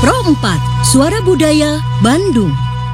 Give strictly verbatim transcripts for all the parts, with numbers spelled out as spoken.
Pro empat, Suara Budaya Bandung.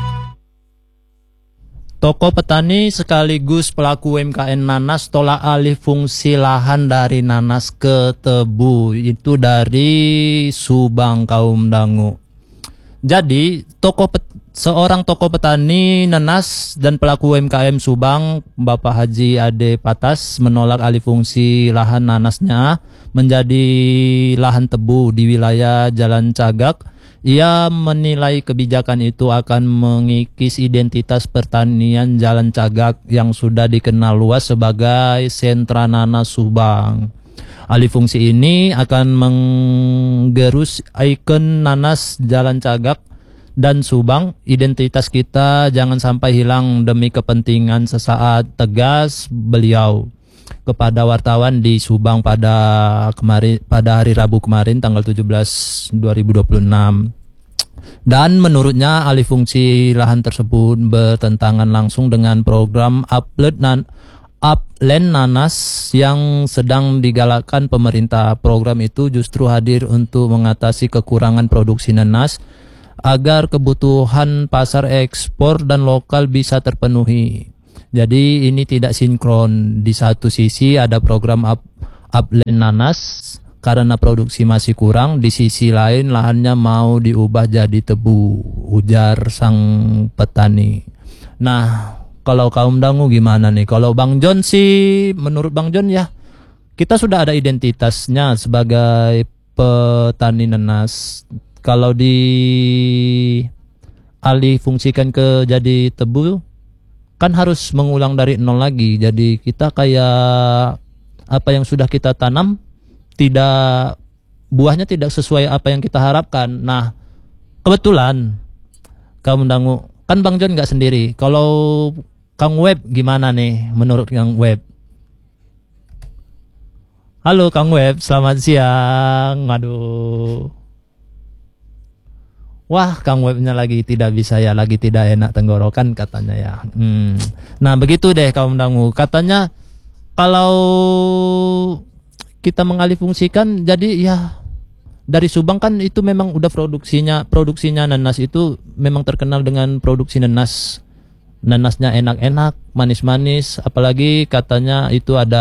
Toko petani sekaligus pelaku U M K N nanas tolak alih fungsi lahan dari nanas ke tebu. Itu dari Subang kaum dangu. Jadi toko pet, seorang toko petani nanas dan pelaku U M K M Subang, Bapak Haji Ade Patas, menolak alih fungsi lahan nanasnya menjadi lahan tebu di wilayah Jalan Cagak. Ia menilai kebijakan itu akan mengikis identitas pertanian Jalan Cagak yang sudah dikenal luas sebagai sentra nanas Subang. Alih fungsi ini akan menggerus ikon nanas Jalan Cagak dan Subang. Identitas kita jangan sampai hilang demi kepentingan sesaat, tegas beliau kepada wartawan di Subang pada kemarin, pada hari Rabu kemarin tanggal tujuh belas dua ribu dua puluh enam. Dan menurutnya alih fungsi lahan tersebut bertentangan langsung dengan program upload nan Upland Nanas yang sedang digalakkan pemerintah. Program itu justru hadir untuk mengatasi kekurangan produksi nanas agar kebutuhan pasar ekspor dan lokal bisa terpenuhi. Jadi ini tidak sinkron. Di satu sisi ada program up, Upland Nanas karena produksi masih kurang, di sisi lain lahannya mau diubah jadi tebu, ujar sang petani. Nah, kalau kaum dangu gimana nih? Kalau Bang John sih, menurut Bang John ya, kita sudah ada identitasnya sebagai petani nanas. Kalau di alih fungsikan ke jadi tebu, kan harus mengulang dari nol lagi. Jadi kita kayak apa yang sudah kita tanam, tidak buahnya tidak sesuai apa yang kita harapkan. Nah, kebetulan kamu dangu, kan Bang John nggak sendiri. Kalau Kang Web gimana nih menurut Kang Web? Halo Kang Web, selamat siang. Aduh. Wah, Kang Webnya lagi tidak bisa ya, lagi tidak enak tenggorokan katanya ya. Hmm. Nah, begitu deh kaum dangu. Katanya kalau kita mengalihfungsikan, jadi ya dari Subang kan itu memang udah produksinya produksinya nanas itu memang terkenal dengan produksi nanas. Nanasnya enak-enak, manis-manis, apalagi katanya itu ada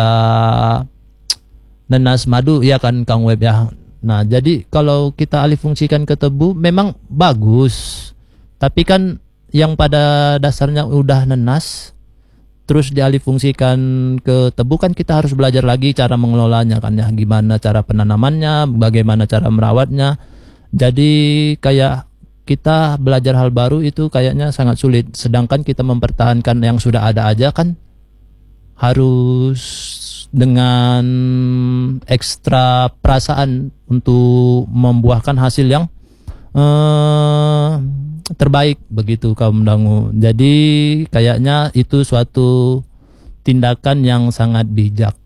nanas madu ya kan Kang Web ya. Nah, jadi kalau kita alihfungsikan ke tebu memang bagus. Tapi kan yang pada dasarnya udah nanas terus dialihfungsikan ke tebu, kan kita harus belajar lagi cara mengelolanya kan ya, gimana cara penanamannya, bagaimana cara merawatnya. Jadi kayak kita belajar hal baru itu kayaknya sangat sulit, sedangkan kita mempertahankan yang sudah ada aja kan harus dengan ekstra perasaan untuk membuahkan hasil yang eh, terbaik begitu kaum dangu. Jadi kayaknya itu suatu tindakan yang sangat bijak.